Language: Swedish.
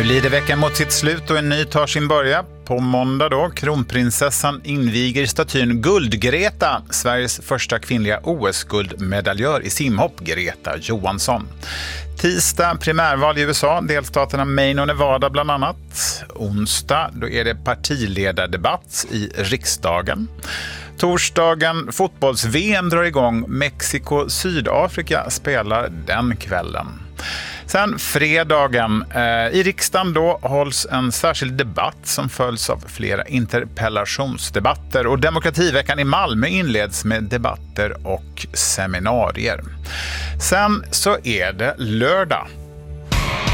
Nu lider veckan mot sitt slut och en ny tar sin början. På måndag då, kronprinsessan inviger statyn Guld-Greta, Sveriges första kvinnliga OS-guldmedaljör i simhopp, Greta Johansson. Tisdag primärval i USA, delstaterna Maine och Nevada bland annat. Onsdag då är det partiledardebatt i riksdagen. Torsdagen fotbolls-VM drar igång. Mexiko-Sydafrika spelar den kvällen. Sen fredagen i riksdagen då hålls en särskild debatt som följs av flera interpellationsdebatter, och demokrativeckan i Malmö inleds med debatter och seminarier. Sen så är det lördag.